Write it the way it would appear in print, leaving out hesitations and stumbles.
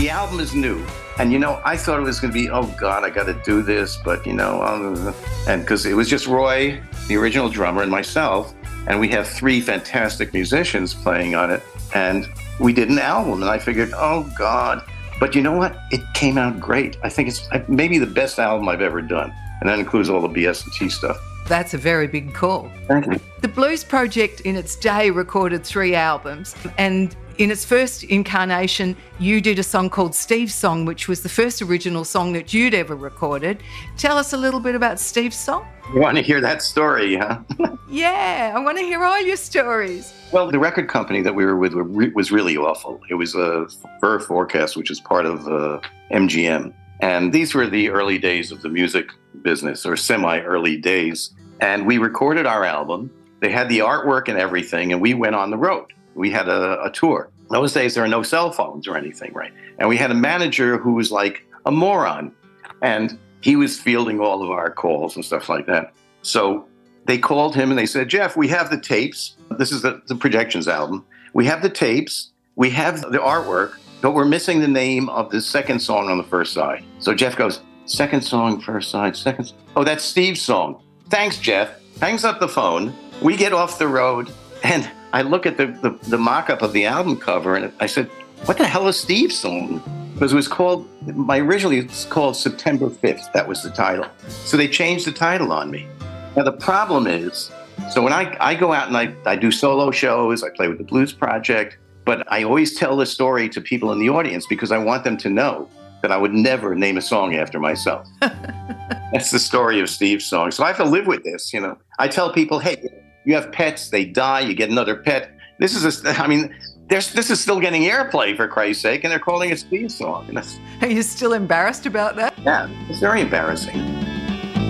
The album is new. And, I thought it was going to be, oh, God, I got to do this. But, and because it was just Roy, the original drummer, and myself. And we have 3 fantastic musicians playing on it. And we did an album. And I figured, oh, God. But you know what? It came out great. I think it's maybe the best album I've ever done. And that includes all the BS&T stuff. That's a very big call. Thank you. The Blues Project in its day recorded 3 albums, and in its first incarnation, you did a song called Steve's Song, which was the first original song that you'd ever recorded. Tell us a little bit about Steve's Song. You want to hear that story, huh? Yeah, I want to hear all your stories. Well, the record company that we were with was really awful. It was Fur Forecast, which is part of MGM. And these were the early days of the music business, or semi-early days. And we recorded our album. They had the artwork and everything, and we went on the road. We had a tour. Those days, there are no cell phones or anything, right? And we had a manager who was like a moron. And he was fielding all of our calls and stuff like that. So they called him and they said, Jeff, we have the tapes. This is the Projections album. We have the tapes. We have the artwork. But we're missing the name of the second song on the first side. So Jeff goes, second song, first side, second. Oh, that's Steve's song. Thanks, Jeff. Hangs up the phone. We get off the road, and I look at the mock-up of the album cover, and I said, what the hell is Steve's song? Because it was called, originally it's called September 5th. That was the title. So they changed the title on me. Now, the problem is, so when I go out and I do solo shows, I play with the Blues Project, but I always tell the story to people in the audience because I want them to know that I would never name a song after myself. That's the story of Steve's Song. So I have to live with this, I tell people, hey, you have pets, they die, you get another pet. This is this is still getting airplay, for Christ's sake, and they're calling it Steve's Song. Are you still embarrassed about that? Yeah, it's very embarrassing.